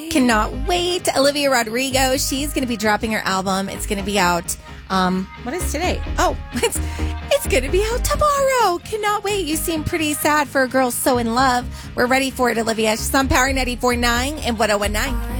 Cannot wait. Olivia Rodrigo, she's going to be dropping her album. It's going to be out. What is today? Oh, it's going to be out tomorrow. Cannot wait. You seem pretty sad for a girl so in love. We're ready for it, Olivia. She's on Power 94.9 and 101.9.